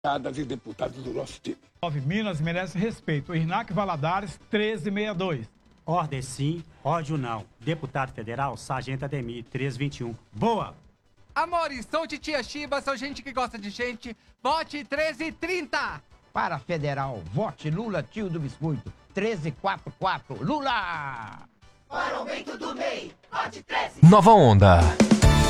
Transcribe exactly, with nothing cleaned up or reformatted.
deputadas e deputados do nosso time. nove Minas merece respeito. O Irnac Valadares, treze sessenta e dois. Ordem sim, ódio não. Deputado federal, Sargento Ademir, treze vinte e um. Boa! Amores, sou de Tia Chiba, sou gente que gosta de gente. Vote treze trinta. Para federal, vote Lula, tio do biscoito, treze quarenta e quatro. Lula! Para o aumento do M E I, vote treze. Nova Onda.